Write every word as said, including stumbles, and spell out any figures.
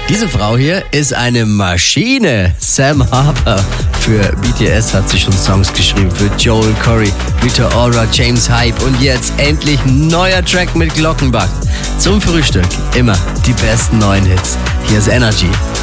Diese Frau hier ist eine Maschine. Sam Harper. Für B T S hat sie schon Songs geschrieben. Für Joel Corey, Rita Ora, James Hype. Und jetzt endlich ein neuer Track mit Glockenbach. Zum Frühstück immer die besten neuen Hits. Hier ist Energy.